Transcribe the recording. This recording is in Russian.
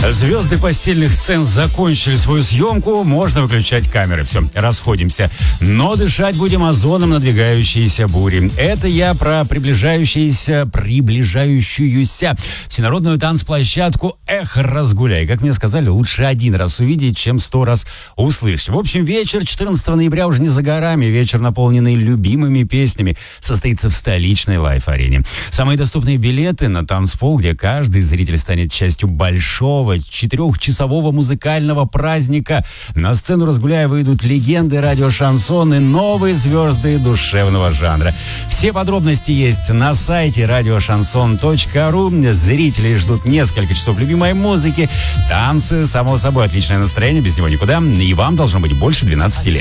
Звезды постельных сцен закончили свою съемку, можно выключать камеры. Все, расходимся. Но дышать будем озоном надвигающейся бури. Это я про приближающуюся всенародную танцплощадку «Эх, разгуляй». Как мне сказали, лучше один раз увидеть, чем 100 раз услышать. В общем, вечер 14 ноября уже не за горами. Вечер, наполненный любимыми песнями, состоится в столичной лайф-арене. Самые доступные билеты на танцпол, где каждый зритель станет частью большого 4-часового музыкального праздника. На сцену «Разгуляя» выйдут легенды радиошансон и новые звезды душевного жанра. Все подробности есть на сайте radioshanson.ru. Зрители ждут несколько часов любимой музыки, танцы, само собой, отличное настроение, без него никуда. И вам должно быть больше 12 лет.